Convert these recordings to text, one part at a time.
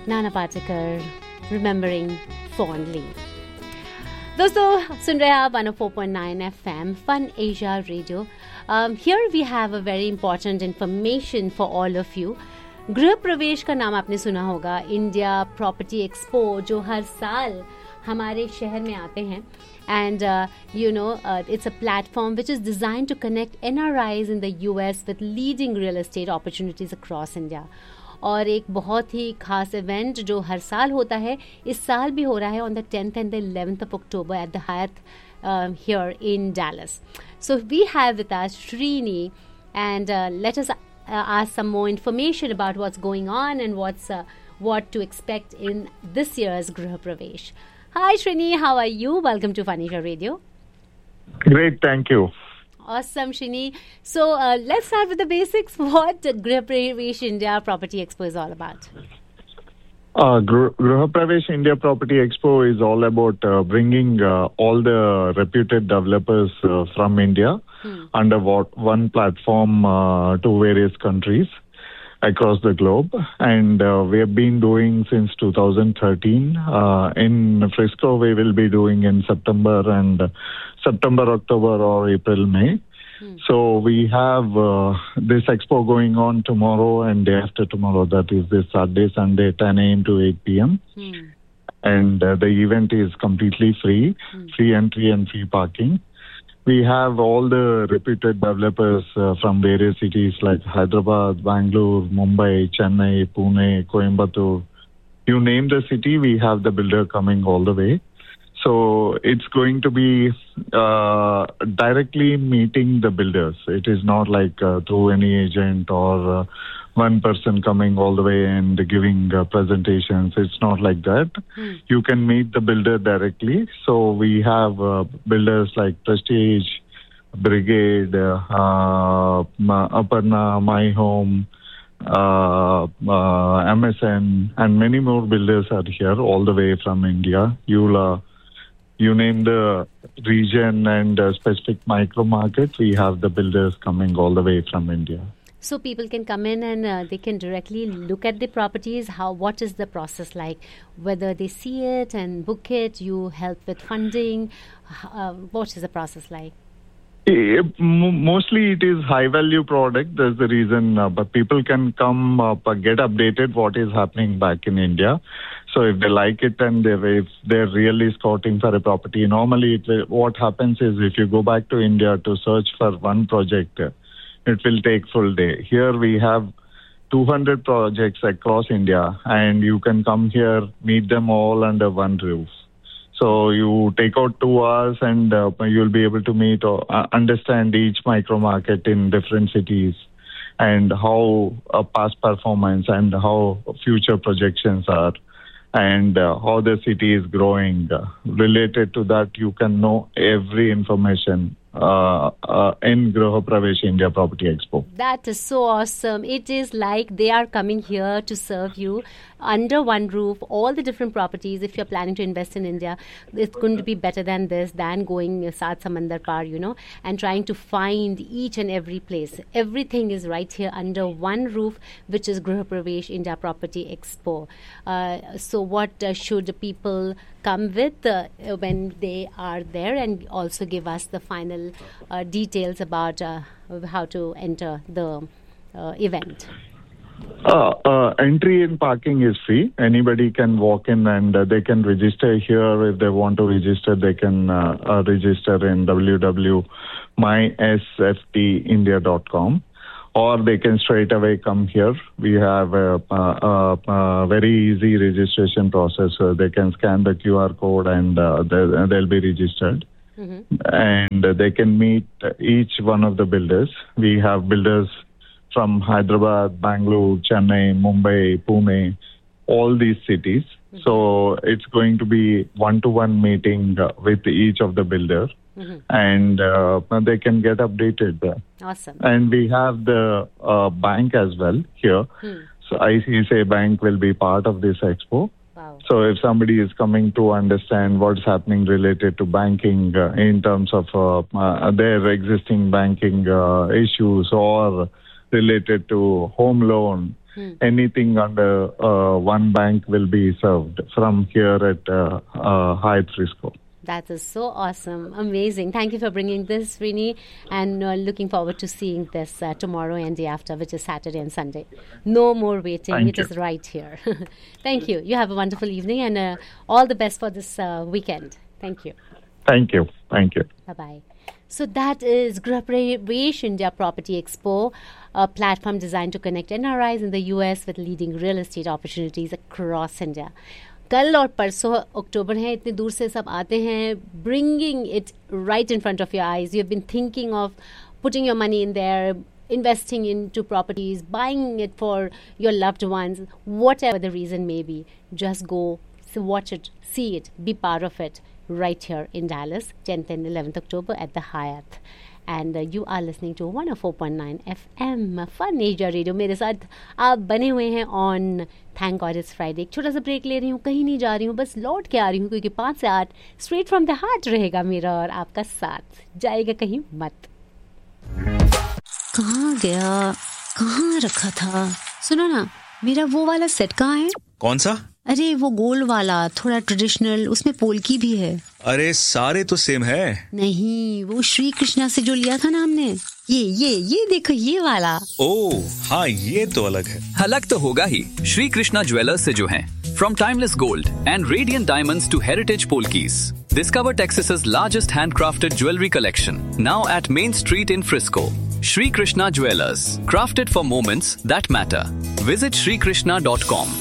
Nana Patekar, Remembering Fondly. दोस्तों सुन रहे हैं आप 104.9 FM Fun Asia Radio. Here we have a very important information for all of you. गृह प्रवेश का नाम आपने सुना होगा. इंडिया प्रॉपर्टी एक्सपो जो हर साल हमारे शहर में आते हैं. And it's a platform which is designed to connect NRIs in the US with leading real estate opportunities across India. और एक बहुत ही खास इवेंट जो हर साल होता है, इस साल भी हो रहा है on the 10th and the 11th of October at the Hyatt here in Dallas. So we have with us Srini, and let us ask some more information about what's going on and what to expect in this year's Griha Pravesh. Hi Srini, how are you? Welcome to Fun Asia Radio. Great, thank you. Awesome, Srini. So let's start with the basics. What Griha Pravesh India Property Expo is all about? Griha Pravesh India Property Expo is all about bringing all the reputed developers from India under one platform to various countries across the globe. And we have been doing since 2013. In Frisco, we will be doing in September, October, or April, May. So we have this expo going on tomorrow and day after tomorrow. That is this Saturday, Sunday, 10 a.m. to 8 p.m. And the event is completely free, free entry and free parking. We have all the reputed developers from various cities like Hyderabad, Bangalore, Mumbai, Chennai, Pune, Coimbatore. You name the city, we have the builder coming all the way. So it's going to be directly meeting the builders. It is not like through any agent or one person coming all the way and giving presentations. It's not like that. You can meet the builder directly. So we have builders like Prestige, Brigade, Aparna, My Home, MSN, and many more builders are here all the way from India. EULA. You name the region and specific micro market, we have the builders coming all the way from India. So people can come in and they can directly look at the properties. What is the process like? Whether they see it and book it, you help with funding. What is the process like? Mostly it is high value product. That's the reason. But people can come get updated what is happening back in India. So if they like it and if they're really scouting for a property, normally what happens is if you go back to India to search for one project, it will take full day. Here we have 200 projects across India, and you can come here, meet them all under one roof. So you take out 2 hours and you'll be able to meet or understand each micro market in different cities and how past performance and how future projections are and how the city is growing. Related to that, you can know every information in Griha Pravesh India Property Expo. That is so awesome. It is like they are coming here to serve you under one roof, all the different properties. If you're planning to invest in India, it's going to be better than this, than going Saat Samandar Par, and trying to find each and every place. Everything is right here under one roof, which is Griha Pravesh India Property Expo. So what should people come with when they are there, and also give us the final details about how to enter the event? Entry and parking is free. Anybody can walk in and they can register here. If they want to register, they can register in www.mysftindia.com. Or they can straight away come here. We have a very easy registration process. So they can scan the QR code and they'll be registered. And they can meet each one of the builders. We have builders from Hyderabad, Bangalore, Chennai, Mumbai, Pune, all these cities. So it's going to be one-to-one meeting with each of the builders. And they can get updated there. Awesome. And we have the bank as well here. So ICICI Bank will be part of this expo. Wow. So if somebody is coming to understand what's happening related to banking in terms of their existing banking issues or related to home loan, anything under one bank will be served from here at Hyatt Frisco. That is so awesome. Amazing. Thank you for bringing this, Srini, and looking forward to seeing this tomorrow and day after, which is Saturday and Sunday. No more waiting. It is right here. Thank you. You have a wonderful evening and all the best for this weekend. Thank you. Thank you. Thank you. Bye-bye. So that is Grapravesh India Property Expo, a platform designed to connect NRIs in the US with leading real estate opportunities across India. कल और परसों अक्टूबर है, इतने दूर से सब आते हैं, bringing it right in front of your eyes. You have been thinking of putting your money in there, investing into properties, buying it for your loved ones, whatever the reason may be. Just go, watch it, see it, be part of it right here in Dallas, 10th and 11th October at the Hyatt. And you are listening to 104.9 FM Fun Asia Radio. मेरे साथ आप बने हुए हैं on Thank God It's Friday. एक छोटा सा break ले रही हूँ, कहीं नहीं जा रही हूँ, बस लौट के आ रही हूँ क्योंकि 5 से 8 स्ट्रेट फ्रॉम द हार्ट रहेगा मेरा और आपका साथ, जाएगा कहीं मत. कहाँ गया, कहाँ रखा था? सुनो ना, मेरा वो वाला सेट कहाँ है? कौन सा? अरे वो गोल वाला, थोड़ा ट्रेडिशनल, उसमें पोल्की भी है. अरे सारे तो सेम है. नहीं, वो श्री कृष्णा से जो लिया था ना हमने, ये देखो ये वाला. ओह हाँ, ये तो अलग है. अलग तो होगा ही. श्री कृष्णा ज्वेलर्स से जो हैं. From timeless gold and radiant diamonds to heritage polkis, discover Texas's largest handcrafted jewelry collection. Now at Main Street in Frisco. Shri Krishna Jewelers, crafted for moments that matter. Visit shrikrishna.com.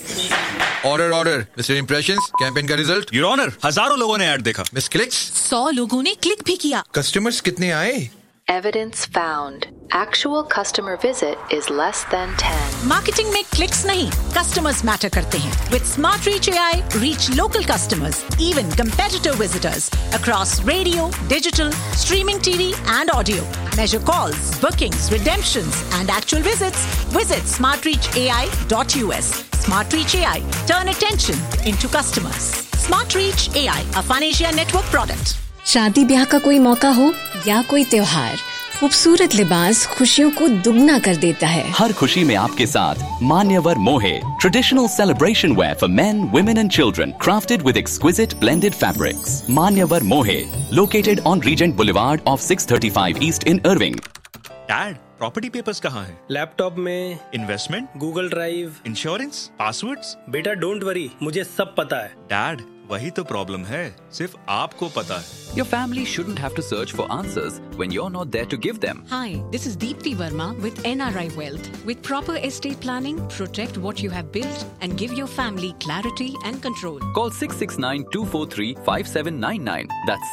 Order mister impressions campaign का result. Your honour, हजारों लोगों ने add देखा. Miss clicks, 100 लोगों ने click भी किया. Customers कितने आए? Evidence found. Actual customer visit is less than 10. Marketing में क्लिक्स नहीं, कस्टमर्स मैटर करते हैं. With Smart Reach AI, reach local customers, even competitor visitors across radio, digital, streaming TV and audio. Measure calls, bookings, redemptions and actual visits. Visit smartreachai.us. Smart Reach AI. Turn attention into customers. Smart Reach AI, a Fun Asia Network product. शादी ब्याह का कोई मौका हो या कोई त्योहार, खूबसूरत लिबास खुशियों को दुगना कर देता है. हर खुशी में आपके साथ मान्यवर मोहे, traditional celebration where for main, women and children, crafted with exquisite blended fabrics. मान्यवर मोहे, located on reagent boulevard of 635 east in Irving. Dad, property papers कहाँ हैं? लैपटॉप में. Investment, Google drive, insurance, passwords. बेटा डोंट वरी, मुझे सब पता है. डैड, वही तो प्रॉब्लम है, सिर्फ आपको पता है. Your family shouldn't have to search for answers when you're not there to give them. Hi, this is Deepti Verma with NRI Wealth. With proper estate planning, protect what you have built and give your family clarity and control. Call 669-243-5799. That's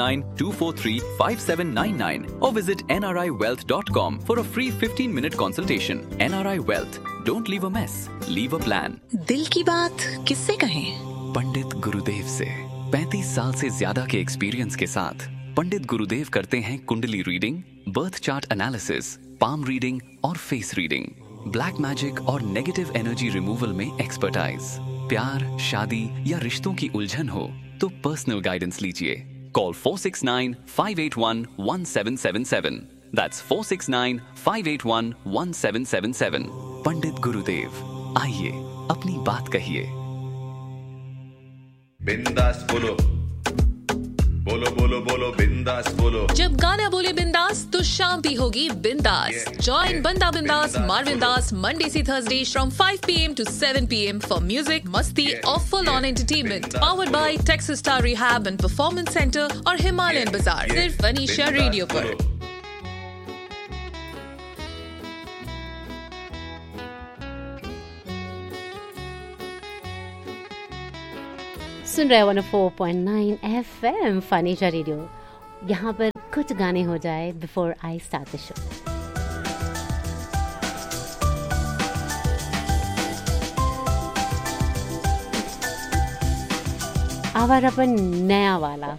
669-243-5799. Or visit nriwealth.com for a free 15-minute consultation. NRI Wealth. Don't leave a mess. Leave a plan. दिल की बात किससे कहें? पंडित गुरुदेव से. 35 साल से ज्यादा के एक्सपीरियंस के साथ पंडित गुरुदेव करते हैं कुंडली reading, birth chart analysis, palm reading और फेस रीडिंग. ब्लैक मैजिक और नेगेटिव एनर्जी रिमूवल में एक्सपर्टाइज. प्यार, शादी या रिश्तों की उलझन हो तो पर्सनल गाइडेंस लीजिए. कॉल 469-581-1777. That's 469-581-1777. पंडित गुरुदेव, आइए अपनी बात कहिए. बिंदास बोलो, बोलो बोलो बोलो बिंदास बोलो. जब गाना बोले बिंदास तो शांति होगी बिंदास. Join Banda Bindas Marvin Das Monday से Thursday from 5 p.m. to 7 p.m. for music, masti or full-on entertainment. Powered by Texas Star Rehab and Performance Center और Himalayan Bazaar. सिर्फ Fun Asia Radio पर. सुन रहे 104.9 FM फन एशिया रेडियो. यहाँ पर कुछ गाने हो जाए before I start the show. Awarapan नया वाला.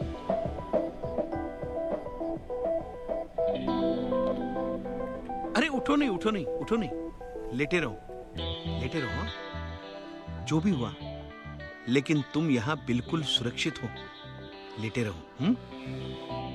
अरे उठो नहीं, लेटे रहो. हाँ? जो भी हुआ, लेकिन तुम यहाँ बिल्कुल सुरक्षित हो. लेटे रहो.